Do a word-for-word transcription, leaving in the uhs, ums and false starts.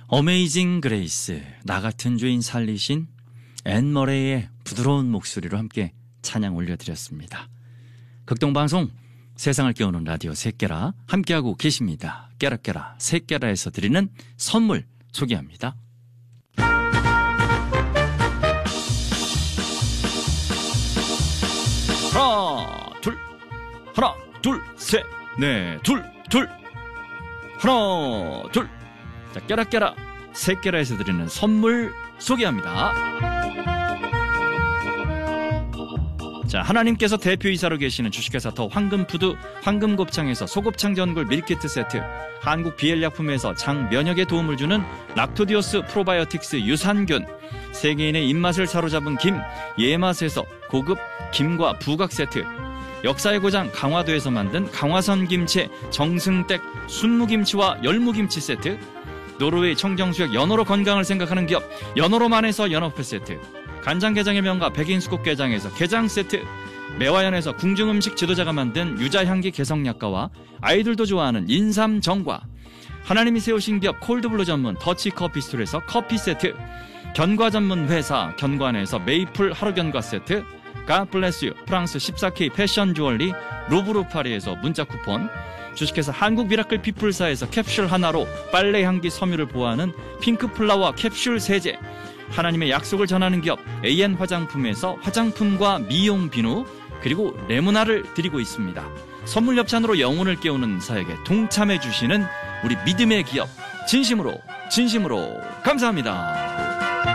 어메이징 그레이스, 나 같은 죄인 살리신 앤 머레이의 부드러운 목소리로 함께 찬양 올려드렸습니다. 극동방송 세상을 깨우는 라디오 새깨라 함께하고 계십니다. 깨라깨라 새깨라에서 드리는 선물 소개합니다. 하나 둘 하나 둘 셋 넷 둘 둘 하나 둘. 자, 깨라깨라 새깨라에서 드리는 선물 소개합니다. 자, 하나님께서 대표이사로 계시는 주식회사 더 황금푸드 황금곱창에서 소곱창 전골 밀키트 세트, 한국 비엘약품에서 장 면역에 도움을 주는 락토디오스 프로바이오틱스 유산균, 세계인의 입맛을 사로잡은 김 예맛에서 고급 김과 부각 세트, 역사의 고장 강화도에서 만든 강화선 김치 정승댁 순무김치와 열무김치 세트, 노르웨이 청정수역 연어로 건강을 생각하는 기업 연어로만에서 연어회 세트, 간장게장의 명가 백인수국게장에서 게장 세트, 매화연에서 궁중음식 지도자가 만든 유자향기 개성약과와 아이들도 좋아하는 인삼정과, 하나님이 세우신 기업 콜드블루 전문 더치커피스톨에서 커피 세트, 견과 전문 회사 견관에서 메이플 하루견과 세트, 갓블레스유 프랑스 십사 케이 패션 주얼리 루브르 파리에서 문자 쿠폰, 주식회사 한국 미라클 피플사에서 캡슐 하나로 빨래 향기 섬유를 보호하는 핑크플라워 캡슐 세제, 하나님의 약속을 전하는 기업 에이엔 화장품에서 화장품과 미용 비누 그리고 레모나를 드리고 있습니다. 선물 협찬으로 영혼을 깨우는 사역에 동참해 주시는 우리 믿음의 기업 진심으로 진심으로 감사합니다.